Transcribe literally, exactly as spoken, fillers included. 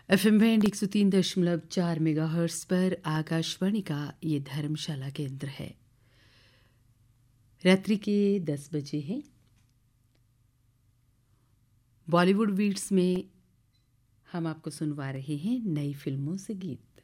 FM band एक सौ तीन दशमलव चार मेगाहर्ट्ज पर आकाशवाणी का ये धर्मशाला केंद्र है। रात्रि के दस बजे हैं। बॉलीवुड बीट्स में हम आपको सुनवा रहे हैं नई फिल्मों से गीत।